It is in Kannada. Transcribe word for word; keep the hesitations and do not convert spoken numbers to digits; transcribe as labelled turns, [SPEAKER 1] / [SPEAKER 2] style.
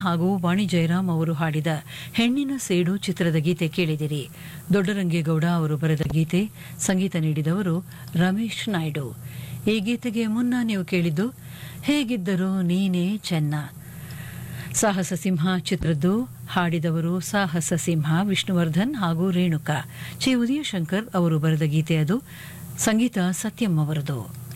[SPEAKER 1] ಹಾಗೂ ವಾಣಿ ಜಯರಾಮ್ ಅವರು ಹಾಡಿದ ಹೆಣ್ಣಿನ ಸೇಡು ಚಿತ್ರದ ಗೀತೆ ಕೇಳಿದಿರಿ. ದೊಡ್ಡರಂಗೇಗೌಡ ಅವರು ಬರೆದ ಗೀತೆ, ಸಂಗೀತ ನೀಡಿದವರು ರಮೇಶ್ ನಾಯ್ಡು. ಈ ಗೀತೆಗೆ ಮುನ್ನ ನೀವು ಕೇಳಿದ್ದು ಹೇಗಿದ್ದರೂ ನೀನೇ ಚೆನ್ನ. ಸಾಹಸ ಸಿಂಹ ಚಿತ್ರದ್ದು, ಹಾಡಿದವರು ಸಾಹಸ ಸಿಂಹ, ವಿಷ್ಣುವರ್ಧನ್ ಹಾಗೂ ರೇಣುಕಾ. ಚಿ ಉದಯಶಂಕರ್ ಅವರು ಬರೆದ ಗೀತೆ ಅದು, ಸಂಗೀತ ಸತ್ಯಂ ಅವರದು.